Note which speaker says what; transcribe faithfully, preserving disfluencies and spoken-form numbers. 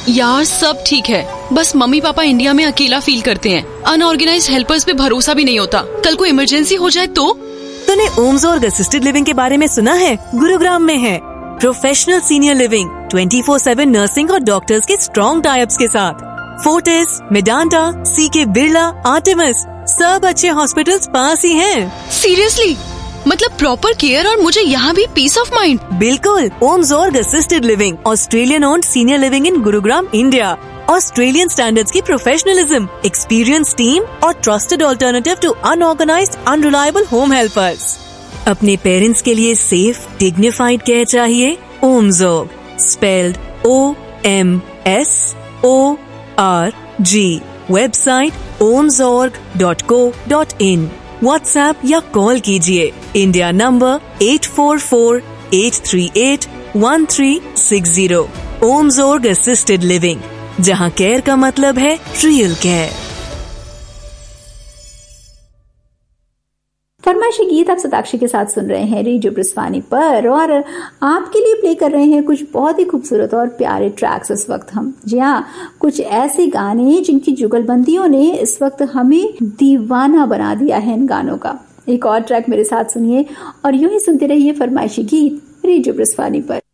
Speaker 1: यार सब ठीक है, बस मम्मी पापा इंडिया में अकेला फील करते हैं। अनऑर्गेनाइज्ड हेल्पर्स पे भरोसा भी नहीं होता, कल को इमरजेंसी हो जाए तो।
Speaker 2: तूने ओम्सोर्ग असिस्टेड लिविंग के बारे में सुना है? गुरुग्राम में है। Professional senior living, twenty four seven nursing और डॉक्टर्स के स्ट्रॉन्ग टाइप्स के साथ। फोर्टिस, मेडांटा, सीके बिरला, आर्टेमिस, सब अच्छे हॉस्पिटल्स पास ही हैं।
Speaker 1: सीरियसली? मतलब प्रॉपर केयर और मुझे यहाँ भी पीस ऑफ माइंड।
Speaker 2: बिल्कुल। ओम्सोर्ग assisted living, Australian owned senior living in Gurugram, India. Australian standards की प्रोफेशनलिज्म, एक्सपीरियंस टीम और trusted alternative to unorganised unreliable home helpers. अपने पेरेंट्स के लिए सेफ डिग्निफाइड केयर चाहिए? ओम्सोर्ग, spelled O M S O R G. Website ओम्सोर्ग dot co dot in. WhatsApp या call कीजिए India number eight four four eight three eight one three six zero. ओम्सोर्ग assisted living, जहां care का मतलब है real care.
Speaker 3: फरमाइशी गीत आप सताक्षी के साथ सुन रहे हैं रेडियो ब्रिस्वानी पर, और आपके लिए प्ले कर रहे हैं कुछ बहुत ही खूबसूरत और प्यारे ट्रैक्स इस वक्त हम। जी हाँ, कुछ ऐसे गाने जिनकी जुगलबंदियों ने इस वक्त हमें दीवाना बना दिया है इन गानों का। एक और ट्रैक मेरे साथ सुनिए और यूं ही सुनते रहिए फरमाइशी गीत रेडियो ब्रिस्वानी पर।